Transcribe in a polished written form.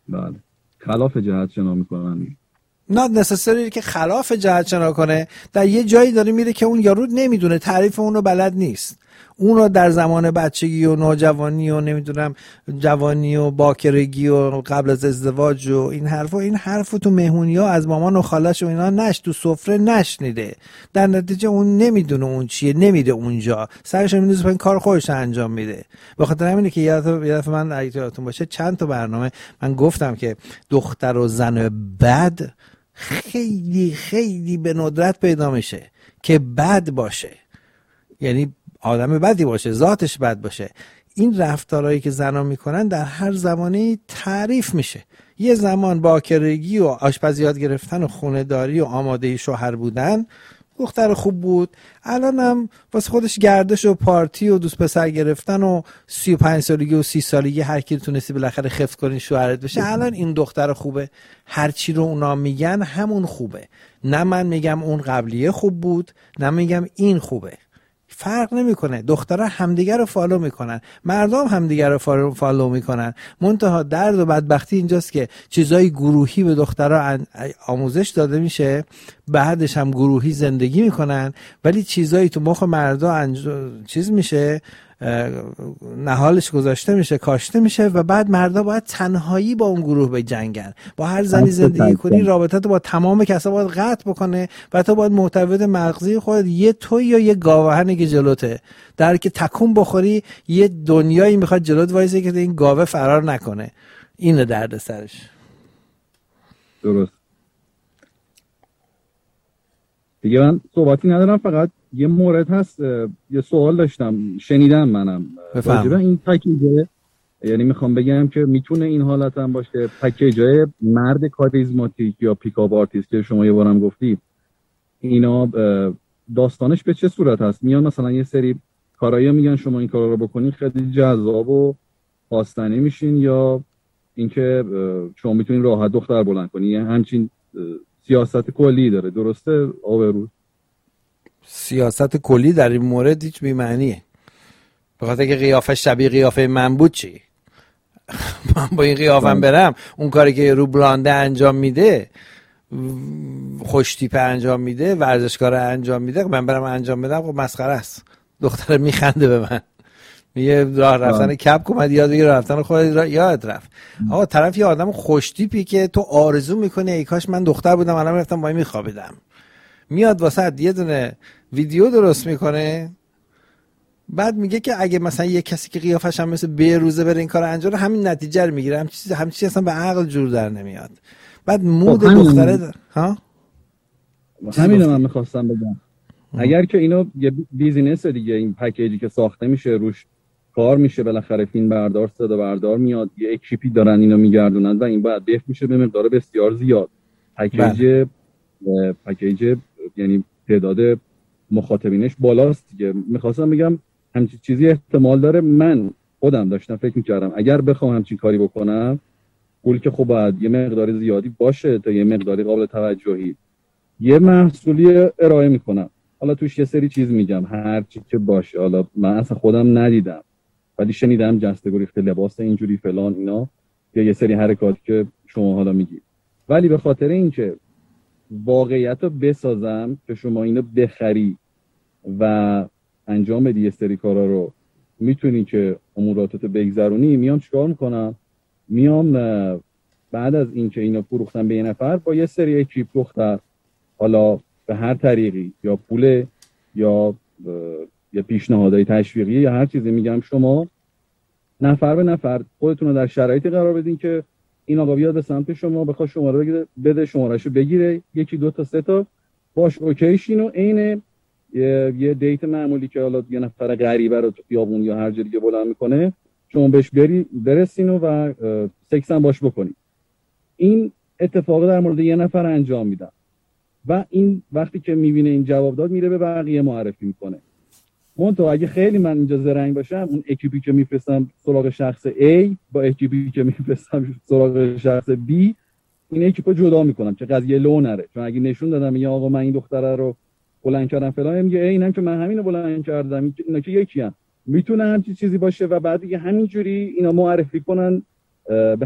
بله. خلاف جهت شنا میکنن. نه necessarily که خلاف جهت شنا کنه، در یه جایی داره میره که اون یارو نمیدونه، تعریف اونو بلد نیست. اونو در زمان بچگی و نوجوانی و نمیدونم جوانی و باکرگی و قبل از ازدواج و این حرفو تو مهمونی‌ها از مامان و خالش و اینا تو سفره نشنیده، در نتیجه اون نمیدونه اون چیه، نمیده اونجا، سرش میندازه پایین کار خودش انجام میده. به خاطر همینه که یه دفعه من اگه یادتون باشه چند تا برنامه من گفتم که دختر و زن بد خیلی خیلی به ندرت پیدا میشه که بد باشه، یعنی آدم بدی باشه، ذاتش بد باشه. این رفتارهایی که زنان میکنن در هر زمانی تعریف میشه. یه زمان باکرگی و آشپزی یاد گرفتن و خونه داری و آماده شوهر بودن دختر خوب بود، الان هم واسه خودش گردش و پارتی و دوست پسر گرفتن و 35 سالگی و 30 سالگی هر کی تونستی بالاخره خفت کنی شوهرت بشه، الان این دختر خوبه. هر چی رو اونا میگن همون خوبه. نه من میگم اون قبلیه خوب بود، نه میگم این خوبه. فرق نمیکنه. دخترها همدیگر رو فالو میکنن، مردم همدیگر رو فالو میکنن. منتها درد و بدبختی اینجاست که چیزای گروهی به دخترها آموزش داده میشه، بعدش هم گروهی زندگی میکنن، ولی چیزایی تو مخ مردا چیز میشه، نهالش گذاشته میشه، کاشته میشه و بعد مردا باید تنهایی با اون گروه بجنگن. با هر زنی زندگی کنی رابطه تو با تمام کسا باید قطع بکنه و تو باید معتقد مغزی خودت یه توی یا یه گاوهنی که جلوته، در که تکون بخوری یه دنیایی میخواد جلوت وایسه که این گاوه فرار نکنه. اینه درد سرش. درست. دیگه من صحبتی ندارم، فقط یه مورد هست، یه سوال داشتم شنیدم منم راجع به این پکیجه، یعنی میخوام بگم که میتونه این حالت هم باشه، پکیجای مرد کاریزماتیک یا پیکاپ آرتیست که شما یه بارم گفتی، اینا داستانش به چه صورت هست؟ میان مثلا یه سری کارایی میگن شما این کارا رو بکنین خیلی جذاب و خواستنی میشین، یا اینکه شما میتونین راحت دختر بلند کنین، یه همچین سیاست کلی داره. درسته آبرو؟ سیاست کلی در این مورد هیچ بی‌معنیه. به خاطر که قیافه شبیه قیافه من بود چی؟ من با این قیافم برم اون کاری که رو بلانده انجام میده، خوش تیپه انجام میده، ورزشکار انجام میده، من برم انجام بدم، خب مسخره است. دختر میخنده به من، میگه راه رفتن کپ کمد یاد بگیر، رفتن خودت یاد رفت. آقا طرف یه آدم خوش تیپی که تو آرزو میکنی ای کاش من دختر بودم الان رفتم با این میخوابیدم، میاد واسه یه دونه ویدیو درست میکنه، بعد میگه که اگه مثلا یه کسی که قیافش هم مثل بیروزه بره این کار انجام همین نتیجه رو میگیره. همین چیزی اصلا به عقل جور در نمیاد. بعد مود دختره ها همین من میخواستم بگم، اگر که اینو یه بیزینس دیگه، این پکیجی که ساخته میشه روش کار میشه، بالاخره فیلم بردار، صدا بردار میاد، یه اکیپی دارن اینو میگردونن و این بعد دف میشه به مقدار بسیار زیاد. پکیج یعنی تعداد مخاطبینش بالاست دیگه. میخواستم بگم همچین چیزی احتمال داره. من خودم داشتم فکر میکردم اگر بخوام همچین کاری بکنم، پول که خب باید یه مقدار زیادی باشه تا یه مقداری قابل توجهی، یه محصولی ارائه میکنم، حالا توش یه سری چیز میگم هر چی که باشه، حالا من اصلا خودم ندیدم ولی شنیدم جسته گریخته لباس اینجوری فلان اینا، یا یه سری حرکاتی که شما حالا میگید، ولی به خاطر اینکه واقعیت رو بسازم که شما اینو بخری و انجام بدی یه سری کارا رو میتونی که اموراتتو بگذرونی، میام چیکار میکنم؟ میام بعد از اینکه اینو فروختم به یه نفر با یه سری اکیپ دختر، حالا به هر طریقی، یا پول یا یا پیشنهادهای تشویقی یا هر چیزی، میگم شما نفر به نفر خودتون رو در شرایطی قرار بدین که این آقا بیاد به سمت شما، بخواد شماره بده، شمارهشو بگیره، یکی دو تا سه تا باش اوکیشین و عین یه دیت معمولی که حالا یه نفر غریبه رو تو خیابون یا هر جایی که بلند میکنه شما بهش برسین و سکس هم باش بکنید. این اتفاق در مورد یه نفر انجام میدن و این وقتی که میبینه این جواب داد میره به بقیه معرفی میکنه. منتها اگه خیلی من اینجا زرنگ باشم، اون اکیپی که میفرستم سراغ شخص A با اکیپی که میفرستم سراغ شخص B، این اکیپو جدا میکنم که قضیه لو نره. چون اگه نشون دادم میگه آقا من این دختره رو بلند کردم فلان، میگه اینم که من همینو بلند کردم، اینا که یکی ان، میتونه همچین چیزی باشه و بعد دیگه همینجوری اینا معرفی کنن